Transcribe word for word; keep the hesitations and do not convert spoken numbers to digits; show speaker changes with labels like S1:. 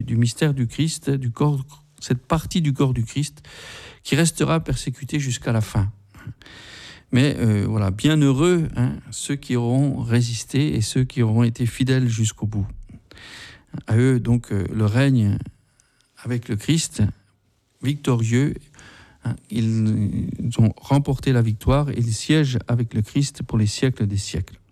S1: du mystère du Christ, du corps, cette partie du corps du Christ qui restera persécutée jusqu'à la fin. Mais euh, voilà, bienheureux hein, ceux qui auront résisté et ceux qui auront été fidèles jusqu'au bout. À eux, donc, euh, le règne avec le Christ, victorieux, hein, ils, ils ont remporté la victoire et ils siègent avec le Christ pour les siècles des siècles.